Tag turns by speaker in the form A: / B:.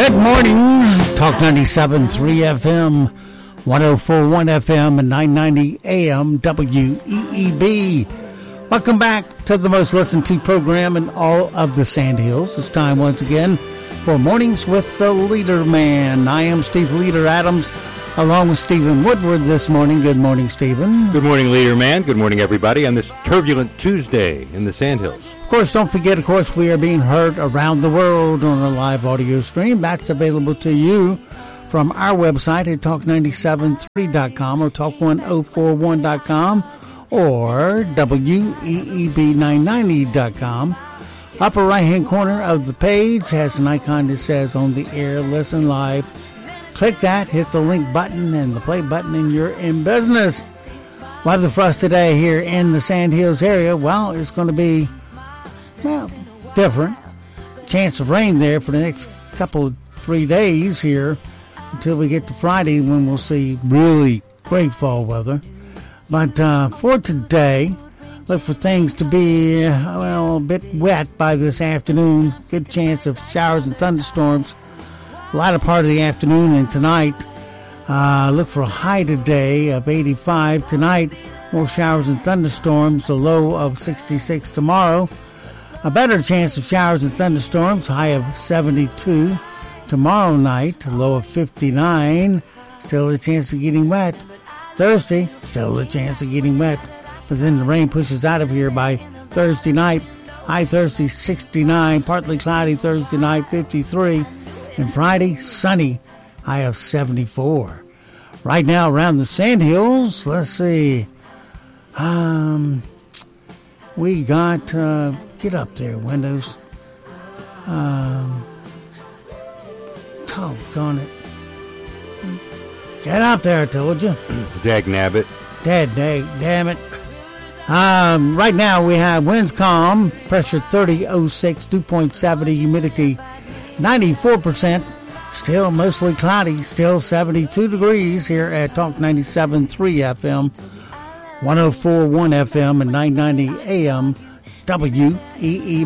A: Good morning. Talk 97.3 FM, 104.1 FM, and 990 AM WEEB. Welcome back to the most listened to program in all of the Sandhills. It's time once again for Mornings with the Leader Man. I am Steve Leader Adams, along with Stephen Woodward this morning. Good morning, Stephen.
B: Good morning, Leader Man. Good morning, everybody, on this turbulent Tuesday in the Sandhills.
A: Of course, don't forget, we are being heard around the world on a live audio stream. That's available to you from our website at talk973.com or talk1041.com or weeb990.com. Upper right-hand corner of the page has an icon that says On the Air, Listen Live. Click that, hit the link button and the play button, and you're in business. Weather for us today here in the Sandhills area, well, it's going to be, well, different. Chance of rain there for the next couple of 3 days here until we get to Friday when we'll see really great fall weather. But for today, look for things to be, well, a bit wet by this afternoon. Good chance of showers and thunderstorms a latter part of the afternoon and tonight. Look for a high today of 85. Tonight, more showers and thunderstorms, a low of 66 tomorrow. A better chance of showers and thunderstorms, high of 72. Tomorrow night, a low of 59. Still a chance of getting wet. Thursday, still a chance of getting wet. But then the rain pushes out of here by Thursday night. High Thursday, 69. Partly cloudy Thursday night, 53. And Friday, sunny, high of 74. Right now around the Sandhills, let's see. We got, get up there, windows. Doggone it. Get up there, I told you.
B: Dag-nabbit.
A: Damn it. Right now we have winds calm, pressure 30.06, dew point 70, humidity 94%, still mostly cloudy, still 72 degrees here at Talk 97.3 FM, 104.1 FM, and 990 AM WEEB.